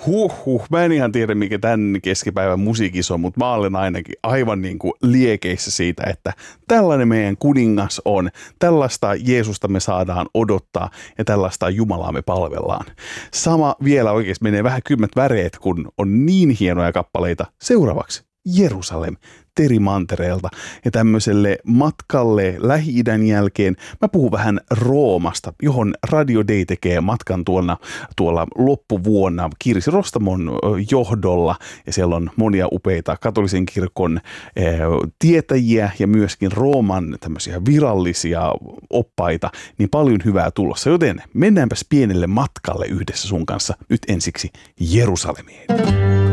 Mä en ihan tiedä, mikä tämän keskipäivän musiikis on, mutta mä olen ainakin aivan niin kuin liekeissä siitä, että tällainen meidän kuningas on, tällaista Jeesusta me saadaan odottaa ja tällaista Jumalaa me palvellaan. Sama vielä oikeasti menee vähän kylmät väreet, kun on niin hienoja kappaleita. Seuraavaksi Jerusalem Teri Mantereelta ja tämmöiselle matkalle Lähi-idän jälkeen mä puhun vähän Roomasta, johon Radio Day tekee matkan tuolla loppuvuonna Kirsi Rostamon johdolla ja siellä on monia upeita katolisen kirkon tietäjiä ja myöskin Rooman tämmöisiä virallisia oppaita, niin paljon hyvää tulossa, joten mennäänpäs pienelle matkalle yhdessä sun kanssa nyt ensiksi Jerusalemiin.